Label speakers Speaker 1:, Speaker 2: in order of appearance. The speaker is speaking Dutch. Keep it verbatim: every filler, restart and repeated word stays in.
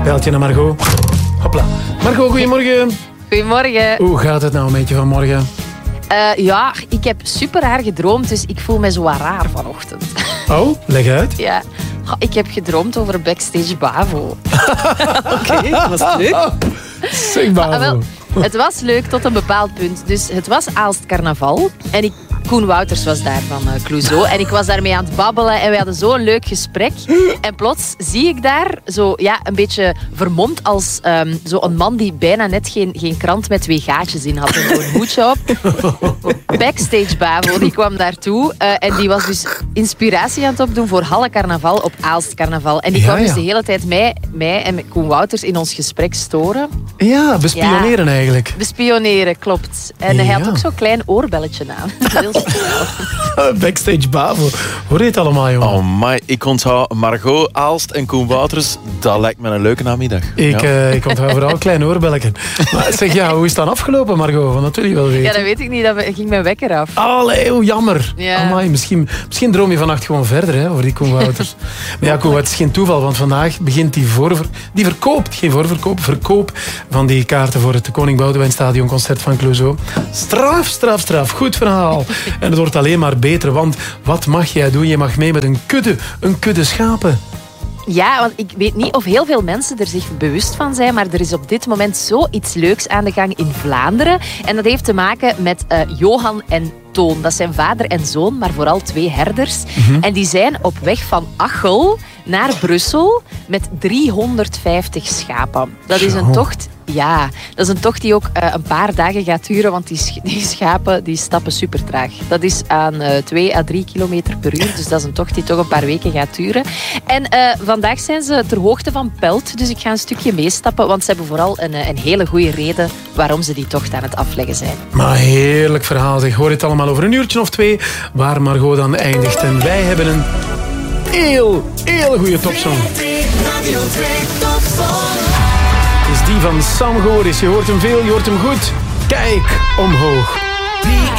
Speaker 1: Belt je naar Margot. Hopla. Margot, goedemorgen.
Speaker 2: Goedemorgen.
Speaker 1: Hoe gaat het nou met je vanmorgen?
Speaker 2: Uh, ja, ik heb super raar gedroomd, dus ik voel me zo wat raar vanochtend.
Speaker 1: Oh, leg uit.
Speaker 2: Ja, ik heb gedroomd over Backstage Bavo.
Speaker 3: Oké, okay, was het leuk?
Speaker 1: Zeg Bavo.
Speaker 2: Ah, wel, het was leuk tot een bepaald punt. Dus het was Aalst carnaval en ik... Koen Wouters was daar van uh, Clouseau. En ik was daarmee aan het babbelen en we hadden zo'n leuk gesprek. En plots zie ik daar zo ja, een beetje vermomd als um, zo een man die bijna net geen, geen krant met twee gaatjes in had. En zo'n hoedje op. Backstage Bavo, die kwam daartoe. Uh, en die was dus inspiratie aan het opdoen voor Halle Carnaval op Aalst Carnaval. En die
Speaker 1: ja,
Speaker 2: kwam dus
Speaker 1: ja.
Speaker 2: de hele tijd mij, mij en Koen Wouters in ons gesprek storen.
Speaker 1: Ja, bespioneren ja. eigenlijk.
Speaker 2: Bespioneren, klopt. En
Speaker 1: ja.
Speaker 2: hij had ook zo'n klein oorbelletje aan. Heel
Speaker 1: Backstage Bavo. Hoe heet het allemaal, jongen?
Speaker 4: Oh my, ik onthoud Margot, Aalst en Koen Wouters. Dat lijkt me een leuke namiddag.
Speaker 1: Ik,
Speaker 4: ja.
Speaker 1: uh, ik onthoud vooral een klein oorbelletje. Maar zeg, ja, hoe is het dan afgelopen, Margot? Want dat wil je wel weten.
Speaker 2: Ja, dat weet ik niet. Dat ging mijn wekker af.
Speaker 1: Allee, hoe jammer.
Speaker 2: Ja.
Speaker 1: Amai, misschien, misschien droom je vannacht gewoon verder, hè, over die Koen Wouters. Maar ja, Koen, het is geen toeval, want vandaag begint die voorver... Die verkoopt, geen voorverkoop, verkoop van die kaarten voor het Koning Boudewijn Stadion concert van Clouseau. Straf, straf, straf. Goed verhaal. En het wordt alleen maar beter, want wat mag jij doen? Je mag mee met een kudde, een kudde schapen.
Speaker 2: Ja, want ik weet niet of heel veel mensen er zich bewust van zijn, maar er is op dit moment zoiets leuks aan de gang in Vlaanderen. En dat heeft te maken met uh, Johan en Toon. Dat zijn vader en zoon, maar vooral twee herders. Mm-hmm. En die zijn op weg van Achel naar Brussel met driehonderdvijftig schapen. Dat is een tocht... Ja, dat is een tocht die ook uh, een paar dagen gaat duren, want die, sch- die schapen die stappen super traag. Dat is aan uh, twee à drie kilometer per uur, dus dat is een tocht die toch een paar weken gaat duren. En uh, vandaag zijn ze ter hoogte van Pelt, dus ik ga een stukje meestappen, want ze hebben vooral een, een hele goede reden waarom ze die tocht aan het afleggen zijn.
Speaker 1: Maar heerlijk verhaal, zeg. Hoor het allemaal over een uurtje of twee, waar Margot dan eindigt. En wij hebben een heel, heel goede topsong. Het is die van Sam Goris. Je hoort hem veel, je hoort hem goed. Kijk omhoog.
Speaker 5: Wie